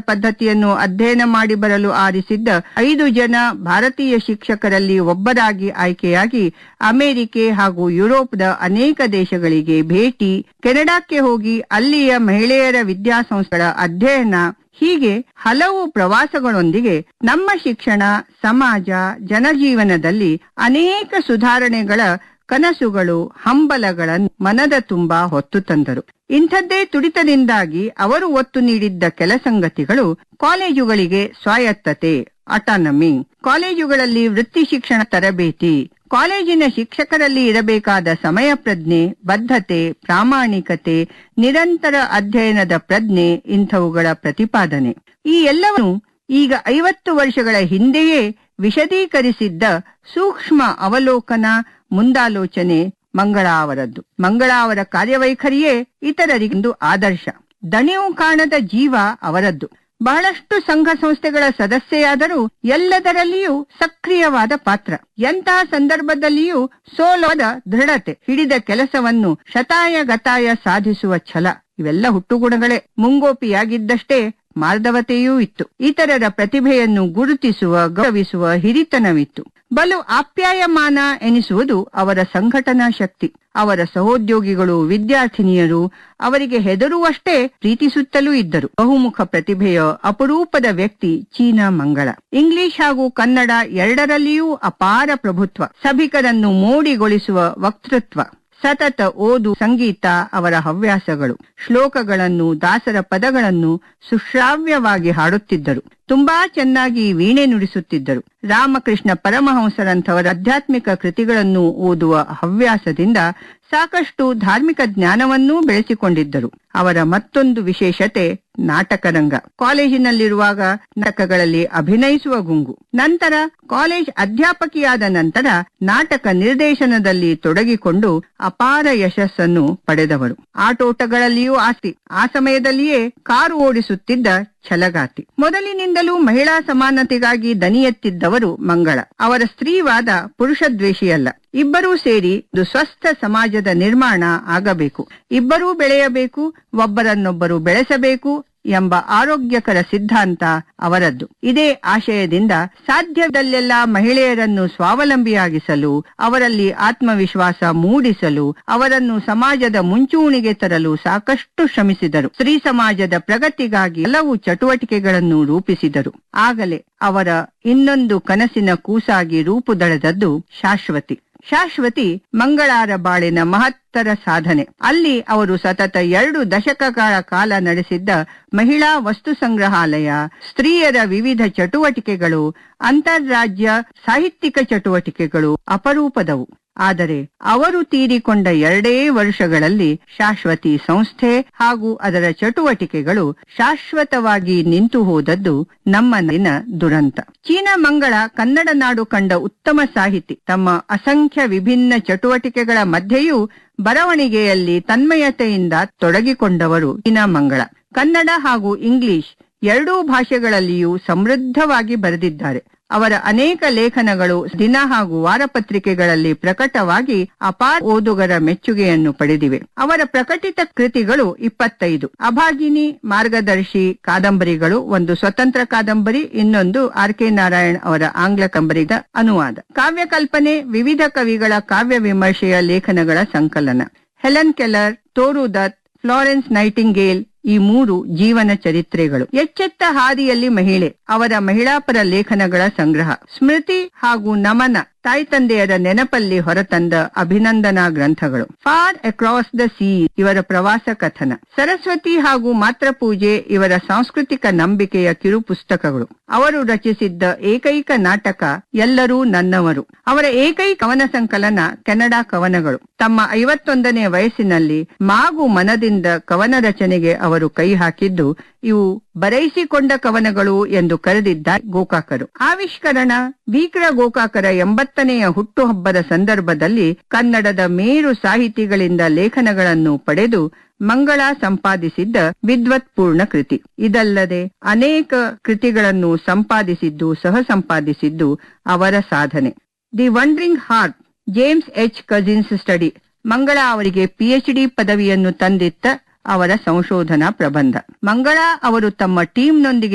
ಪದ್ಧತಿಯನ್ನು ಅಧ್ಯಯನ ಮಾಡಿ ಬರಲು ಆರಿಸಿದ್ದ 5 ಜನ ಭಾರತೀಯ ಶಿಕ್ಷಕರಲ್ಲಿ ಒಬ್ಬರಾಗಿ ಆಯ್ಕೆಯಾಗಿ ಅಮೆರಿಕೆ ಹಾಗೂ ಯುರೋಪ್ನ ಅನೇಕ ದೇಶಗಳಿಗೆ ಭೇಟಿ, ಕೆನಡಾಕ್ಕೆ ಹೋಗಿ ಅಲ್ಲಿಯ ಮಹಿಳೆಯರ ವಿದ್ಯಾಸಂಸ್ಥೆಗಳ ಅಧ್ಯಯನ, ಹೀಗೆ ಹಲವು ಪ್ರವಾಸಗಳೊಂದಿಗೆ ನಮ್ಮ ಶಿಕ್ಷಣ, ಸಮಾಜ, ಜನಜೀವನದಲ್ಲಿ ಅನೇಕ ಸುಧಾರಣೆಗಳ ಕನಸುಗಳು, ಹಂಬಲಗಳನ್ನು ಮನದ ತುಂಬಾ ಹೊತ್ತು ತಂದರು. ಇಂಥದ್ದೇ ತುಡಿತದಿಂದಾಗಿ ಅವರು ಒತ್ತು ನೀಡಿದ್ದ ಕೆಲ ಸಂಗತಿಗಳು ಕಾಲೇಜುಗಳಿಗೆ ಸ್ವಾಯತ್ತತೆ, ಅಟಾನಮಿ, ಕಾಲೇಜುಗಳಲ್ಲಿ ವೃತ್ತಿ ಶಿಕ್ಷಣ ತರಬೇತಿ, ಕಾಲೇಜಿನ ಶಿಕ್ಷಕರಲ್ಲಿ ಇರಬೇಕಾದ ಸಮಯ ಪ್ರಜ್ಞೆ, ಬದ್ಧತೆ, ಪ್ರಾಮಾಣಿಕತೆ, ನಿರಂತರ ಅಧ್ಯಯನದ ಪ್ರಜ್ಞೆ, ಇಂಥವುಗಳ ಪ್ರತಿಪಾದನೆ. ಈ ಎಲ್ಲವನ್ನೂ ಈಗ 50 ವರ್ಷಗಳ ಹಿಂದೆಯೇ ವಿಶದೀಕರಿಸಿದ್ದ ಸೂಕ್ಷ್ಮ ಅವಲೋಕನ, ಮುಂದಾಲೋಚನೆ ಮಂಗಳಾ ಅವರದ್ದು. ಮಂಗಳಾ ಅವರ ಕಾರ್ಯವೈಖರಿಯೇ ಇತರರಿಗೊಂದು ಆದರ್ಶ. ದಣಿವು ಕಾಣದ ಜೀವ ಅವರದ್ದು. ಬಹಳಷ್ಟು ಸಂಘ ಸಂಸ್ಥೆಗಳ ಸದಸ್ಯೆಯಾದರೂ ಎಲ್ಲದರಲ್ಲಿಯೂ ಸಕ್ರಿಯವಾದ ಪಾತ್ರ. ಎಂತಹ ಸಂದರ್ಭದಲ್ಲಿಯೂ ಸೋಲದ ದೃಢತೆ, ಹಿಡಿದ ಕೆಲಸವನ್ನು ಶತಾಯಗತಾಯ ಸಾಧಿಸುವ ಛಲ, ಇವೆಲ್ಲ ಹುಟ್ಟುಗುಣಗಳೇ. ಮುಂಗೋಪಿಯಾಗಿದ್ದಷ್ಟೇ ಮಾರ್ಧವತೆಯೂ ಇತ್ತು. ಇತರರ ಪ್ರತಿಭೆಯನ್ನು ಗುರುತಿಸುವ, ಗೌರವಿಸುವ ಹಿರಿತನವಿತ್ತು. ಬಲು ಆಪ್ಯಾಯಮಾನ ಎನಿಸುವುದು ಅವರ ಸಂಘಟನಾ ಶಕ್ತಿ. ಅವರ ಸಹೋದ್ಯೋಗಿಗಳು, ವಿದ್ಯಾರ್ಥಿನಿಯರು ಅವರಿಗೆ ಹೆದರುವಷ್ಟೇ ಪ್ರೀತಿಸುತ್ತಲೂ ಇದ್ದರು. ಬಹುಮುಖ ಪ್ರತಿಭೆಯ ಅಪರೂಪದ ವ್ಯಕ್ತಿ ಚೀನಾ ಮಂಗಳ. ಇಂಗ್ಲಿಷ್ ಹಾಗೂ ಕನ್ನಡ ಎರಡರಲ್ಲಿಯೂ ಅಪಾರ ಪ್ರಭುತ್ವ, ಸಭಿಕರನ್ನು ಮೋಡಿಗೊಳಿಸುವ ವಕ್ತೃತ್ವ. ಸತತ ಓದು, ಸಂಗೀತ ಅವರ ಹವ್ಯಾಸಗಳು. ಶ್ಲೋಕಗಳನ್ನು, ದಾಸರ ಪದಗಳನ್ನು ಸುಶ್ರಾವ್ಯವಾಗಿ ಹಾಡುತ್ತಿದ್ದರು. ತುಂಬಾ ಚೆನ್ನಾಗಿ ವೀಣೆ ನುಡಿಸುತ್ತಿದ್ದರು. ರಾಮಕೃಷ್ಣ ಪರಮಹಂಸರಂಥವರ ಆಧ್ಯಾತ್ಮಿಕ ಕೃತಿಗಳನ್ನು ಓದುವ ಹವ್ಯಾಸದಿಂದ ಸಾಕಷ್ಟು ಧಾರ್ಮಿಕ ಜ್ಞಾನವನ್ನೂ ಬೆಳೆಸಿಕೊಂಡಿದ್ದರು. ಅವರ ಮತ್ತೊಂದು ವಿಶೇಷತೆ ನಾಟಕರಂಗ. ಕಾಲೇಜಿನಲ್ಲಿರುವಾಗ ನಾಟಕಗಳಲ್ಲಿ ಅಭಿನಯಿಸುವ ಗುಂಗು. ನಂತರ ಕಾಲೇಜ್ ಅಧ್ಯಾಪಕಿಯಾದ ನಂತರ ನಾಟಕ ನಿರ್ದೇಶನದಲ್ಲಿ ತೊಡಗಿಕೊಂಡು ಅಪಾರ ಯಶಸ್ಸನ್ನು ಪಡೆದವರು. ಆಟೋಟಗಳಲ್ಲಿಯೂ ಆಸ್ತಿ. ಆ ಸಮಯದಲ್ಲಿಯೇ ಕಾರು ಓಡಿಸುತ್ತಿದ್ದ ಛಲಗಾತಿ. ಮೊದಲಿನಿಂದಲೂ ಮಹಿಳಾ ಸಮಾನತೆಗಾಗಿ ದನಿ ಎತ್ತಿದ್ದವರು ಮಂಗಳ. ಅವರ ಸ್ತ್ರೀವಾದ ಪುರುಷದ್ವೇಷಿಯಲ್ಲ. ಇಬ್ಬರೂ ಸೇರಿ ಒಂದು ಸ್ವಸ್ಥ ಸಮಾಜದ ನಿರ್ಮಾಣ ಆಗಬೇಕು, ಇಬ್ಬರೂ ಬೆಳೆಯಬೇಕು, ಒಬ್ಬರನ್ನೊಬ್ಬರು ಬೆಳೆಸಬೇಕು ಎಂಬ ಆರೋಗ್ಯಕರ ಸಿದ್ಧಾಂತ ಅವರದ್ದು. ಇದೇ ಆಶಯದಿಂದ ಸಾಧ್ಯದಲ್ಲೆಲ್ಲ ಮಹಿಳೆಯರನ್ನು ಸ್ವಾವಲಂಬಿಯಾಗಿಸಲು, ಅವರಲ್ಲಿ ಆತ್ಮವಿಶ್ವಾಸ ಮೂಡಿಸಲು, ಅವರನ್ನು ಸಮಾಜದ ಮುಂಚೂಣಿಗೆ ತರಲು ಸಾಕಷ್ಟು ಶ್ರಮಿಸಿದರು. ಸ್ತ್ರೀ ಸಮಾಜದ ಪ್ರಗತಿಗಾಗಿ ಹಲವು ಚಟುವಟಿಕೆಗಳನ್ನು ರೂಪಿಸಿದರು. ಆಗಲೇ ಅವರ ಇನ್ನೊಂದು ಕನಸಿನ ಕೂಸಾಗಿ ರೂಪುದಳೆದದ್ದು ಶಾಶ್ವತಿ. ಶಾಶ್ವತಿ ಮಂಗಳಾರ ಬಾಳಿನ ಮಹತ್ತರ ಸಾಧನೆ. ಅಲ್ಲಿ ಅವರು ಸತತ 2 ದಶಕಗಳ ಕಾಲ ನಡೆಸಿದ್ದ ಮಹಿಳಾ ವಸ್ತು ಸಂಗ್ರಹಾಲಯ, ಸ್ತ್ರೀಯರ ವಿವಿಧ ಚಟುವಟಿಕೆಗಳು, ಅಂತಾರಾಜ್ಯ ಸಾಹಿತ್ಯಿಕ ಚಟುವಟಿಕೆಗಳು ಅಪರೂಪದವು. ಆದರೆ ಅವರು ತೀರಿಕೊಂಡ 2 ವರ್ಷಗಳಲ್ಲಿ ಶಾಶ್ವತಿ ಸಂಸ್ಥೆ ಹಾಗೂ ಅದರ ಚಟುವಟಿಕೆಗಳು ಶಾಶ್ವತವಾಗಿ ನಿಂತು ಹೋದದ್ದು ನಮ್ಮಲ್ಲಿನ ದುರಂತ. ಚೀನಾ ಮಂಗಳ ಕನ್ನಡ ನಾಡು ಕಂಡ ಉತ್ತಮ ಸಾಹಿತಿ. ತಮ್ಮ ಅಸಂಖ್ಯ ವಿಭಿನ್ನ ಚಟುವಟಿಕೆಗಳ ಮಧ್ಯೆಯೂ ಬರವಣಿಗೆಯಲ್ಲಿ ತನ್ಮಯತೆಯಿಂದ ತೊಡಗಿಕೊಂಡವರು ಚೀನಾ ಮಂಗಳ. ಕನ್ನಡ ಹಾಗೂ ಇಂಗ್ಲಿಷ್ ಎರಡೂ ಭಾಷೆಗಳಲ್ಲಿಯೂ ಸಮೃದ್ಧವಾಗಿ ಬರೆದಿದ್ದಾರೆ. ಅವರ ಅನೇಕ ಲೇಖನಗಳು ದಿನ ಹಾಗೂ ವಾರಪತ್ರಿಕೆಗಳಲ್ಲಿ ಪ್ರಕಟವಾಗಿ ಅಪಾರ ಓದುಗರ ಮೆಚ್ಚುಗೆಯನ್ನು ಪಡೆದಿವೆ. ಅವರ ಪ್ರಕಟಿತ ಕೃತಿಗಳು 25. ಅಭಾಗಿನಿ, ಮಾರ್ಗದರ್ಶಿ ಕಾದಂಬರಿಗಳು, ಒಂದು ಸ್ವತಂತ್ರ ಕಾದಂಬರಿ, ಇನ್ನೊಂದು ಆರ್.ಕೆ. ನಾರಾಯಣ್ ಅವರ ಆಂಗ್ಲ ಕಾದಂಬರಿದ ಅನುವಾದ. ಕಾವ್ಯ ಕಲ್ಪನೆ, ವಿವಿಧ ಕವಿಗಳ ಕಾವ್ಯ ವಿಮರ್ಶೆಯ ಲೇಖನಗಳ ಸಂಕಲನ. ಹೆಲೆನ್ ಕೆಲ್ಲರ್, ತೋರು ದತ್, ಫ್ಲಾರೆನ್ಸ್ ನೈಟಿಂಗೇಲ್ ಈ 3 ಜೀವನ ಚರಿತ್ರೆಗಳು. ಎಚ್ಚೆತ್ತ ಹಾದಿಯಲ್ಲಿ ಮಹಿಳೆ ಅವರ ಮಹಿಳಾಪರ ಲೇಖನಗಳ ಸಂಗ್ರಹ. ಸ್ಮೃತಿ ಹಾಗೂ ನಮನ ತಾಯಿ ತಂದೆಯರ ನೆನಪಲ್ಲಿ ಹೊರತಂದ ಅಭಿನಂದನಾ ಗ್ರಂಥಗಳು. ಫಾರ್ ಅಕ್ರಾಸ್ ದ ಸೀ ಇವರ ಪ್ರವಾಸ ಕಥನ. ಸರಸ್ವತಿ ಹಾಗೂ ಮಾತೃಪೂಜೆ ಇವರ ಸಾಂಸ್ಕೃತಿಕ ನಂಬಿಕೆಯ ಕಿರು ಪುಸ್ತಕಗಳು. ಅವರು ರಚಿಸಿದ್ದ ಏಕೈಕ ನಾಟಕ ಎಲ್ಲರೂ ನನ್ನವರು. ಅವರ ಏಕೈಕ ಕವನ ಸಂಕಲನ ಕೆನಡಾ ಕವನಗಳು. ತಮ್ಮ 51ನೇ ವಯಸ್ಸಿನಲ್ಲಿ ಮಾಗು ಮನದಿಂದ ಕವನ ರಚನೆಗೆ ಅವರು ಕೈ ಹಾಕಿದ್ದು ಇವು ಬರೆಯಿಸಿಕೊಂಡ ಕವನಗಳು ಎಂದು ಕರೆದಿದ್ದ ಗೋಕಾಕರು. ಆವಿಷ್ಕರಣ ಭೀಕರ ಗೋಕಾಕರ 80ನೆಯ ಹುಟ್ಟುಹಬ್ಬದ ಸಂದರ್ಭದಲ್ಲಿ ಕನ್ನಡದ ಮೇರು ಸಾಹಿತಿಗಳಿಂದ ಲೇಖನಗಳನ್ನು ಪಡೆದು ಮಂಗಳ ಸಂಪಾದಿಸಿದ್ದ ವಿದ್ವತ್ಪೂರ್ಣ ಕೃತಿ. ಇದಲ್ಲದೆ ಅನೇಕ ಕೃತಿಗಳನ್ನು ಸಂಪಾದಿಸಿದ್ದು, ಸಹ ಸಂಪಾದಿಸಿದ್ದು ಅವರ ಸಾಧನೆ. The wandering heart, James H Cousins study. ಮಂಗಳ ಅವರಿಗೆ PhD ಪದವಿಯನ್ನು ತಂದಿತ್ತ ಅವರ ಸಂಶೋಧನಾ ಪ್ರಬಂಧ. ಮಂಗಳ ಅವರು ತಮ್ಮ ಟೀಮ್ನೊಂದಿಗೆ